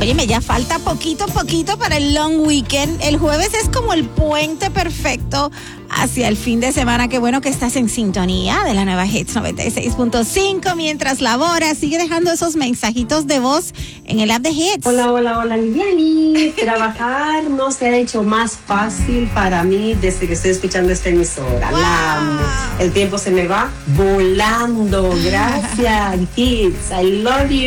Óyeme, ya falta poquito para el long weekend. El jueves es como el puente perfecto hacia el fin de semana. Qué bueno que estás en sintonía de la nueva Hits 96.5. Mientras laboras, sigue dejando esos mensajitos de voz en el app de Hits. Hola, Liliani. Trabajar no se ha hecho más fácil para mí desde que estoy escuchando esta emisora. Wow. El tiempo se me va volando. Gracias, Hits. I love you.